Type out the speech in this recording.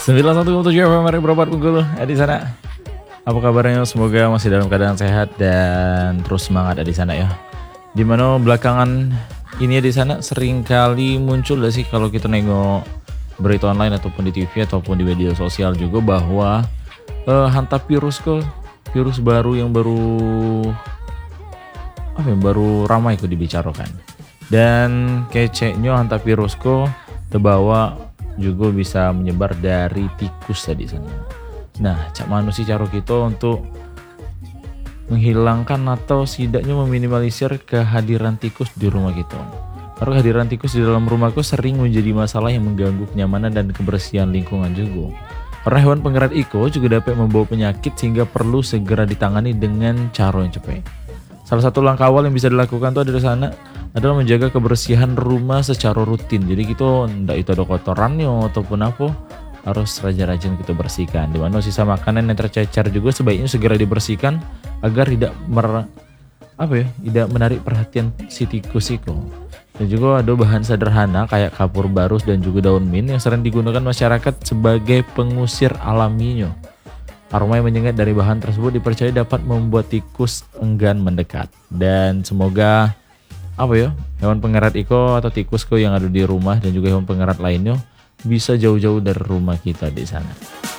91,7 FM Mari Berobat Bengkulu di sana. Apa kabarnya? Semoga masih dalam keadaan sehat dan terus semangat di sana ya. Dimana belakangan ini di sana sering kali muncul gak sih kalau kita nengok berita online ataupun di TV ataupun di media sosial juga bahwa hantar virus baru yang baru ramai dibicarakan. Dan keceknya hantar virus terbawa juga bisa menyebar dari tikus tadi sana. Nah, cak manusia cara kita untuk menghilangkan atau setidaknya meminimalisir kehadiran tikus di rumah kita. Karena kehadiran tikus di dalam rumahku sering menjadi masalah yang mengganggu kenyamanan dan kebersihan lingkungan juga. Karena hewan pengerat iko juga dapat membawa penyakit sehingga perlu segera ditangani dengan cara yang cepat. Salah satu langkah awal yang bisa dilakukan tuh dari sana adalah menjaga kebersihan rumah secara rutin. Jadi kita ndak itu ada kotorannya ataupun apa harus rajin-rajin kita bersihkan. Dimana sisa makanan yang tercecer juga sebaiknya segera dibersihkan agar tidak menarik perhatian si tikus itu. Dan juga ada bahan sederhana kayak kapur barus dan juga daun mint yang sering digunakan masyarakat sebagai pengusir alaminya. Aroma yang menyengat dari bahan tersebut dipercaya dapat membuat tikus enggan mendekat. Dan semoga hewan pengerat iko atau tikus yang ada di rumah dan juga hewan pengerat lainnya bisa jauh-jauh dari rumah kita di sana.